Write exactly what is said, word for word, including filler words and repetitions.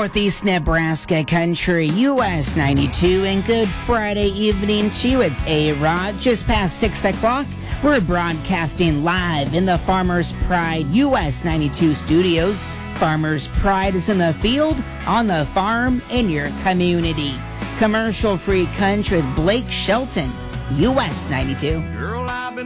Northeast Nebraska country, U S ninety-two, and good Friday evening to you. It's A-Rod, just past six o'clock. We're broadcasting live in the Farmers Pride U S ninety-two studios. Farmers Pride is in the field, on the farm, in your community. Commercial-free country with Blake Shelton, U S ninety-two.